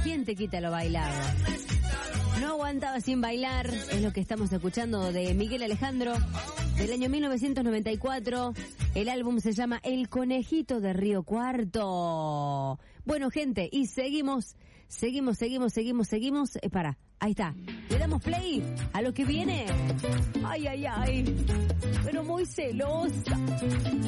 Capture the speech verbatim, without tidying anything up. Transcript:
¿quién te quita lo bailado? No aguantaba sin bailar, es lo que estamos escuchando de Miguel Alejandro, del año mil novecientos noventa y cuatro. El álbum se llama El Conejito de Río Cuarto. Bueno, gente, y seguimos, seguimos, seguimos, seguimos, seguimos. Eh, para, ahí está. Le damos play a lo que viene. Ay, ay, ay. Pero muy celosa.